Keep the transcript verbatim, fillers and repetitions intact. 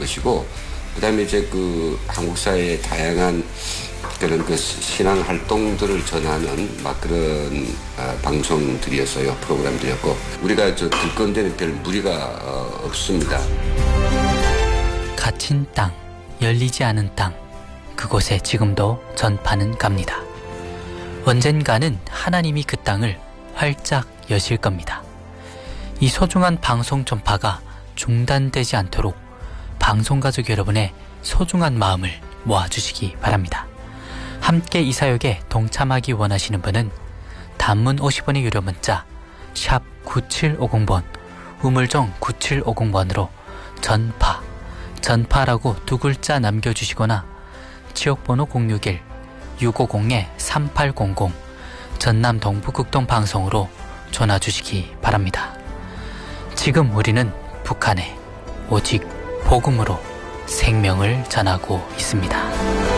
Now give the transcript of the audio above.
것이고, 그다음에 이제 그 한국 사회의 다양한 그런 그 신앙 활동들을 전하는 막 그런 어, 방송들이었어요. 프로그램들이었고, 우리가 저 들 건데는 별 무리가 어, 없습니다. 갇힌 땅, 열리지 않은 땅, 그곳에 지금도 전파는 갑니다. 언젠가는 하나님이 그 땅을 활짝 여실 겁니다. 이 소중한 방송 전파가 중단되지 않도록 방송가족 여러분의 소중한 마음을 모아주시기 바랍니다. 함께 이 사역에 동참하기 원하시는 분은 단문 오십 원의 유료 문자 샵 구칠오공 번, 우물정 구칠오공 번으로 전파, 전파라고 두 글자 남겨주시거나 지역번호 공육일 육오공 삼팔공공 전남 동부극동방송으로 전화주시기 바랍니다. 지금 우리는 북한에 오직 복음으로 생명을 전하고 있습니다.